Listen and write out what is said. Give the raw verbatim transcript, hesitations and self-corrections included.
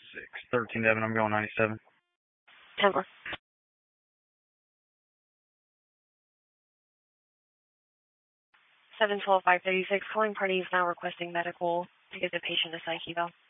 six thirteen Devin, I'm going ninety-seven. ten four. seven twelve five thirty-six, calling party is now requesting medical to get the patient a psych eval.